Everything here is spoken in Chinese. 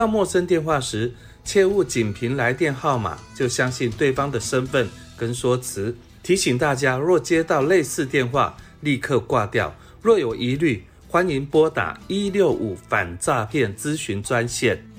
到陌生电话时，切勿仅凭来电号码就相信对方的身份跟说辞。提醒大家，若接到类似电话，立刻挂掉。若有疑虑，欢迎拨打165反诈骗咨询专线。